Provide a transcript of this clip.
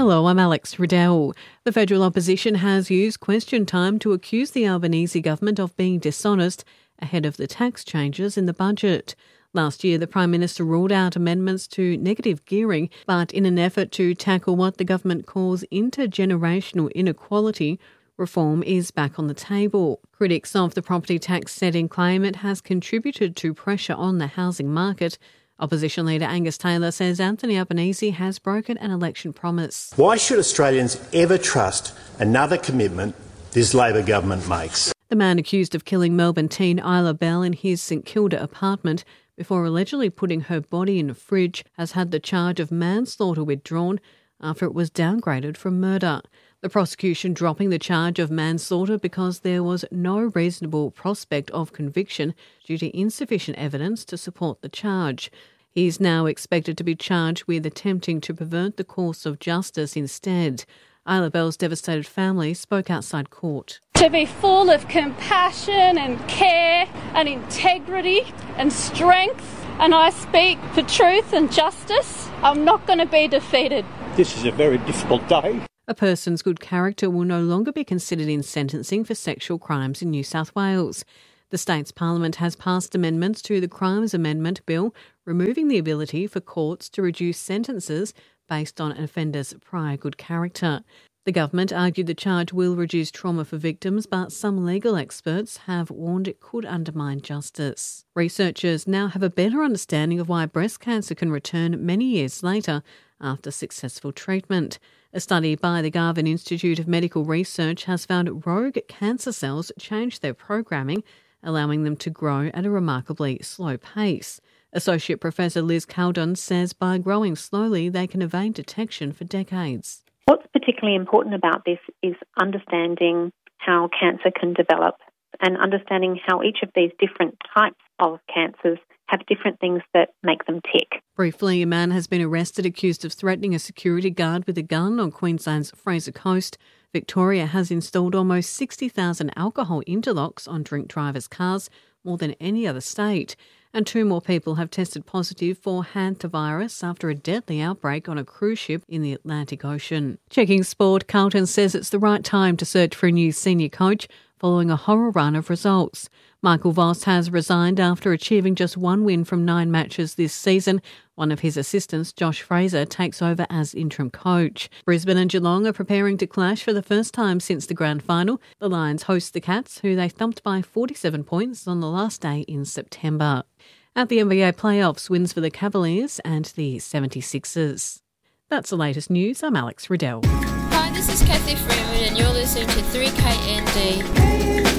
Hello, I'm Alex Riddell. The federal opposition has used question time to accuse the Albanese government of being dishonest ahead of the tax changes in the budget. Last year, the Prime Minister ruled out amendments to negative gearing, but in an effort to tackle what the government calls intergenerational inequality, reform is back on the table. Critics of the property tax setting claim it has contributed to pressure on the housing market. Opposition leader Angus Taylor says Anthony Albanese has broken an election promise. Why should Australians ever trust another commitment this Labor government makes? The man accused of killing Melbourne teen Isla Bell in his St Kilda apartment before allegedly putting her body in a fridge has had the charge of manslaughter withdrawn after it was downgraded from murder. The prosecution dropping the charge of manslaughter because there was no reasonable prospect of conviction due to insufficient evidence to support the charge. He is now expected to be charged with attempting to pervert the course of justice instead. Isla Bell's devastated family spoke outside court. To be full of compassion and care and integrity and strength, and I speak for truth and justice, I'm not going to be defeated. This is a very difficult day. A person's good character will no longer be considered in sentencing for sexual crimes in New South Wales. The state's parliament has passed amendments to the Crimes Amendment Bill, removing the ability for courts to reduce sentences based on an offender's prior good character. The government argued the charge will reduce trauma for victims, but some legal experts have warned it could undermine justice. Researchers now have a better understanding of why breast cancer can return many years later after successful treatment. A study by the Garvan Institute of Medical Research has found rogue cancer cells change their programming, allowing them to grow at a remarkably slow pace. Associate Professor Liz Caldon says by growing slowly, they can evade detection for decades. What's particularly important about this is understanding how cancer can develop and understanding how each of these different types of cancers have different things that make them tick. Briefly, a man has been arrested accused of threatening a security guard with a gun on Queensland's Fraser Coast. Victoria has installed almost 60,000 alcohol interlocks on drink drivers' cars, more than any other state. And 2 more people have tested positive for hantavirus after a deadly outbreak on a cruise ship in the Atlantic Ocean. Checking sport, Carlton says it's the right time to search for a new senior coach following a horror run of results. Michael Voss has resigned after achieving just 1 win from 9 matches this season. One of his assistants, Josh Fraser, takes over as interim coach. Brisbane and Geelong are preparing to clash for the first time since the grand final. The Lions host the Cats, who they thumped by 47 points on the last day in September. At the NBA playoffs, wins for the Cavaliers and the 76ers. That's the latest news. I'm Alex Riddell. Hi, this is Kathy Freeman and you're listening to 3KND.